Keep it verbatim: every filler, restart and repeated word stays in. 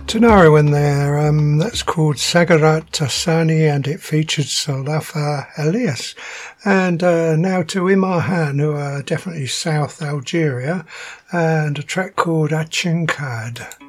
Tanara in there, um, that's called Sagarat Tassani and it featured Salafa Elias. And uh, now to Imarhan, who are definitely South Algeria, and a track called Achinkad.